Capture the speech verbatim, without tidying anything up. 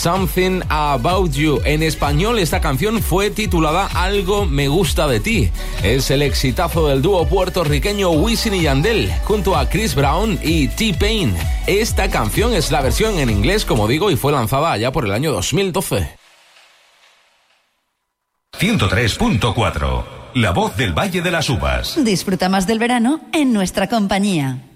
Something About You. En español, esta canción fue titulada Algo me gusta de ti. Es el exitazo del dúo puertorriqueño Wisin y Yandel, junto a Chris Brown y T-Pain. Esta canción es la versión en inglés, como digo, y fue lanzada allá por el año dos mil doce. ciento tres punto cuatro. La voz del Valle de las Uvas. Disfruta más del verano en nuestra compañía.